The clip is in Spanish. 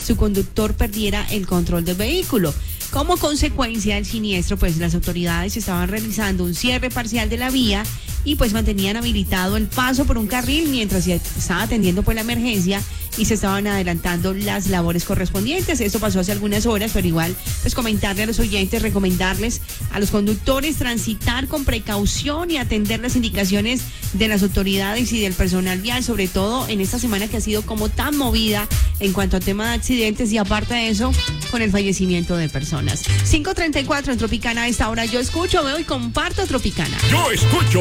su conductor perdiera el control del vehículo. Como consecuencia del siniestro, pues las autoridades estaban realizando un cierre parcial de la vía y pues mantenían habilitado el paso por un carril mientras se estaba atendiendo pues la emergencia y se estaban adelantando las labores correspondientes. Esto pasó hace algunas horas, pero igual pues comentarle a los oyentes, recomendarles a los conductores transitar con precaución y atender las indicaciones de las autoridades y del personal vial, sobre todo en esta semana que ha sido como tan movida en cuanto al tema de accidentes y aparte de eso, con el fallecimiento de personas. 5:34 en Tropicana a esta hora. Yo escucho, veo y comparto Tropicana. Yo escucho